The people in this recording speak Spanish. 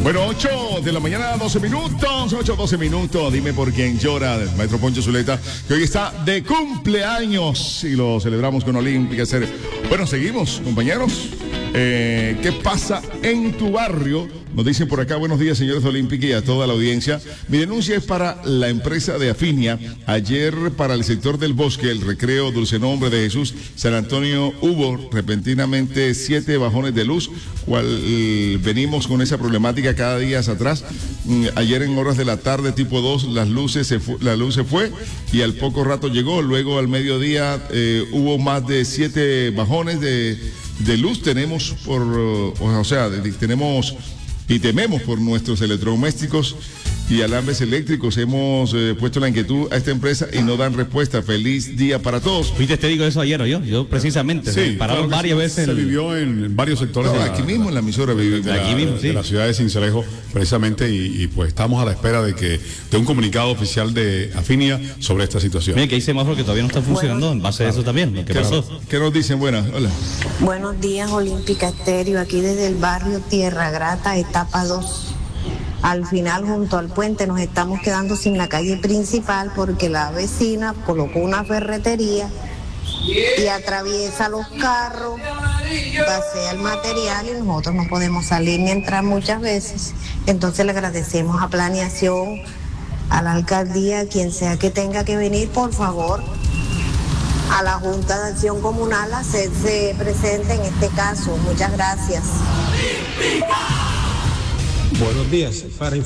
Bueno, 8 de la mañana, 12 minutos, 12 minutos. Dime por quién llora, el maestro Poncho Zuleta, que hoy está de cumpleaños y lo celebramos con Olímpica Series. Bueno, seguimos, compañeros. ¿Qué pasa en tu barrio? Nos dicen por acá, buenos días, señores de Olímpica y a toda la audiencia. Mi denuncia es para la empresa de Afinia. Ayer, para el sector del Bosque, el Recreo, Dulce Nombre de Jesús, San Antonio, hubo repentinamente 7 bajones de luz, cual venimos con esa problemática cada día atrás. Ayer en horas de la tarde, tipo 2, la luz se fue y al poco rato llegó. Luego al mediodía hubo más de 7 bajones de luz. Tenemos tenemos y tememos por nuestros electrodomésticos y alambres eléctricos. Hemos puesto la inquietud a esta empresa y no dan respuesta. Feliz día para todos. Viste, te digo eso ayer, ¿o yo precisamente. Sí, pararon claro varias veces. Se vivió en varios sectores Aquí mismo en la emisora de la ciudad de Sincelejo, precisamente, y pues estamos a la espera de un comunicado oficial de Afinia sobre esta situación. Miren, que hay semáforos que todavía no están funcionando en base a eso también. ¿Qué pasó? ¿Qué nos dicen? Buenas, hola. Buenos días, Olímpica Estéreo, aquí desde el barrio Tierra Grata, etapa 2. Al final, junto al puente, nos estamos quedando sin la calle principal porque la vecina colocó una ferretería y atraviesa los carros, vacía el material y nosotros no podemos salir ni entrar muchas veces. Entonces le agradecemos a Planeación, a la alcaldía, a quien sea que tenga que venir, por favor, a la Junta de Acción Comunal a hacerse presente en este caso. Muchas gracias. Buenos días. Para